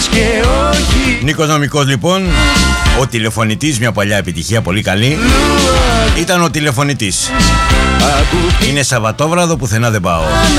Νίκος Νομικός λοιπόν, ο τηλεφωνητής, μια παλιά επιτυχία πολύ καλή. Ήταν ο τηλεφωνητής. Είναι Σαββατόβραδο, πουθενά δεν πάω.